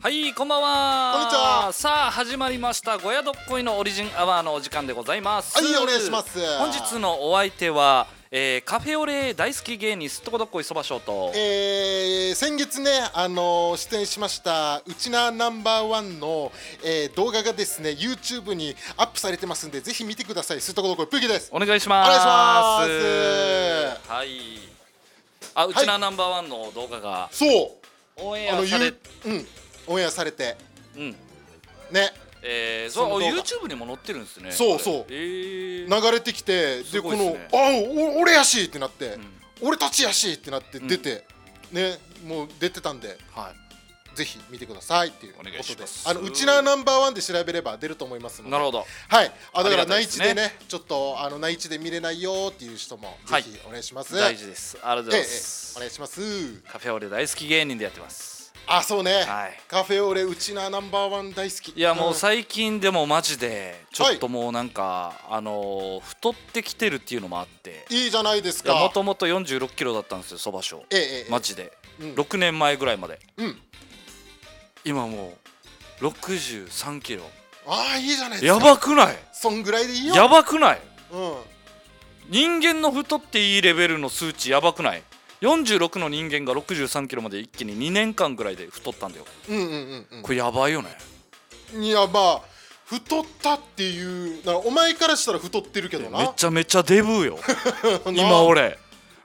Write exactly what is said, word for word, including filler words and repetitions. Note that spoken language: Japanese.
はい、こんばんは。 こんにちは。 さあ始まりましたゴヤドッコイのオリジンアワーのお時間でございます。 はい、お願いします。 本日のお相手は、えー、カフェオレ大好き芸人すっとこどっこいそばしょうと、 えー、先月ね、あのー、出演しましたうちなナンバーワンの、えー、動画がですね YouTube にアップされてますんで、ぜひ見てください。すっとこどっこいプーギです。 お願いします。 お願いします。 はい、あ、うちなナンバーワンの動画がそうオンエアされ、 うんオンエアされて、 うんね、 えー、そう YouTube にも載ってるんですね。 そうそう、 えー、 流れてきて、でこのあお俺やしってなって、うん、俺たちやしってなって出て、うん、ね、もう出てたんで、はい、ぜひ見てくださいっていうことで、あのうちなナンバーワンで調べれば出ると思いますので。 なるほど。 はい、あだから内地でね、ちょっとあの内地で見れないよっていう人もぜひお願いします。 大事です。ありがとうございます。 お願いします。 カフェオレ大好き芸人でやってます。 あ、そうね、はい、カフェオレうちなナンバーワン大好き。 いや、もう最近でもマジでちょっともうなんか、はい、あのー、太ってきてるっていうのもあって。 いいじゃないですか。 もともとよんじゅうろっキロだったんですよ、そばしょう。ええ、マジで、うん、ろくねんまえぐらいまで、うん、今もうろくじゅうさんキロ。 ああ、いいじゃないですか。 やばくない？ そんぐらいでいいよ。 やばくない？ うん、 人間の太っていいレベルの数値やばくない？よんじゅうろくの人間がろくじゅうさんキロまで一気ににねんかんぐらいで太ったんだよ。うんうんうん、うん、これやばいよね。 いや、まあ太ったっていう、だからお前からしたら太ってるけどな。 めちゃめちゃデブーよ今俺。